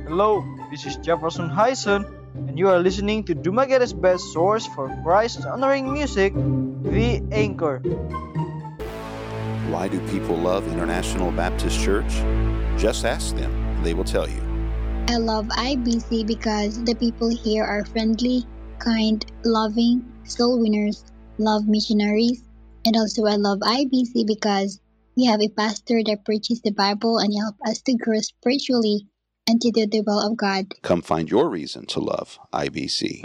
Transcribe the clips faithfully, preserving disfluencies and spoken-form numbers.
Hello, this is Jefferson Hyson, and you are listening to Dumaguete's best source for Christ honoring music, the Anchor. Why do people love International Baptist Church? Just ask them, they will tell you. I love I B C because the people here are friendly, kind, loving, soul winners, love missionaries, and also I love I B C because we have a pastor that preaches the Bible and help us to grow spiritually and to do the will of God. Come find your reason to love I B C.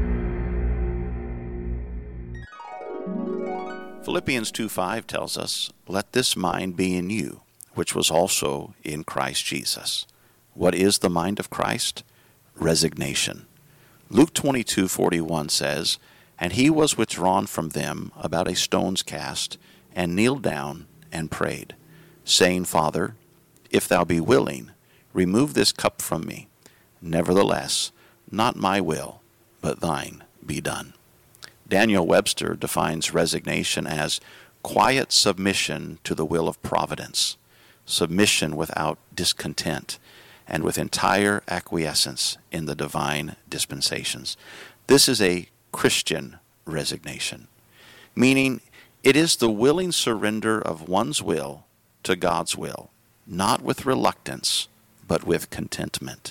Philippians two five tells us, "Let this mind be in you, which was also in Christ Jesus." What is the mind of Christ? Resignation. Luke twenty-two forty-one says, "And he was withdrawn from them about a stone's cast, and kneeled down and prayed, saying, Father, if thou be willing, remove this cup from me. Nevertheless, not my will, but thine be done." Daniel Webster defines resignation as quiet submission to the will of providence, submission without discontent, and with entire acquiescence in the divine dispensations. This is a Christian resignation, meaning it is the willing surrender of one's will to God's will, not with reluctance, but with contentment.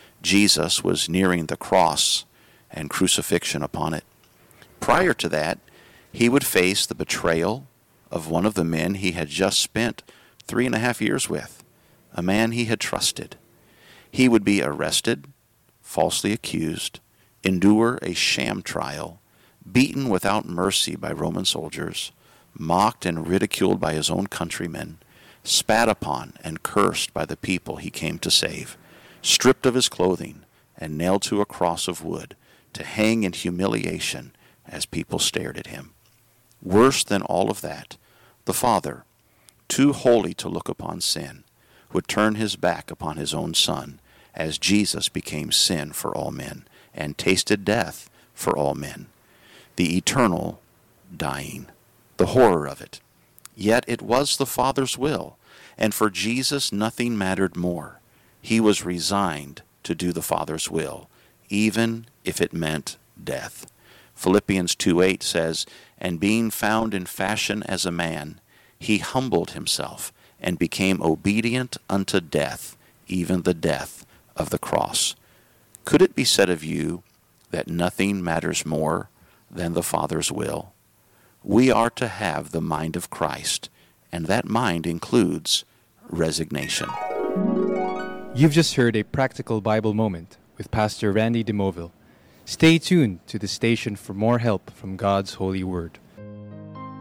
Jesus was nearing the cross and crucifixion upon it. Prior to that, he would face the betrayal of one of the men he had just spent three and a half years with, a man he had trusted. He would be arrested, falsely accused, endure a sham trial, beaten without mercy by Roman soldiers, mocked and ridiculed by his own countrymen, spat upon and cursed by the people he came to save, stripped of his clothing and nailed to a cross of wood to hang in humiliation as people stared at him. Worse than all of that, the Father, too holy to look upon sin, would turn his back upon his own Son as Jesus became sin for all men and tasted death for all men. The eternal dying, the horror of it. Yet it was the Father's will, and for Jesus nothing mattered more. He was resigned to do the Father's will, even if it meant death. Philippians two eight says, "And being found in fashion as a man, he humbled himself and became obedient unto death, even the death of the cross." Could it be said of you that nothing matters more than the Father's will? We are to have the mind of Christ, and that mind includes resignation. You've just heard a practical Bible moment with Pastor Randy DeMoville. Stay tuned to the station for more help from God's holy word.